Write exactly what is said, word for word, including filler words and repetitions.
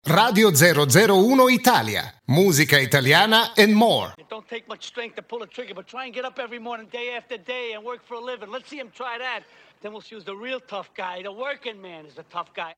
Radio zero zero uno Italia, musica italiana and more. It don't take much strength to pull a trigger, but try and get up every morning, day after day, and work for a living. Let's see him try that. Then we'll choose the real tough guy. The working man is the tough guy.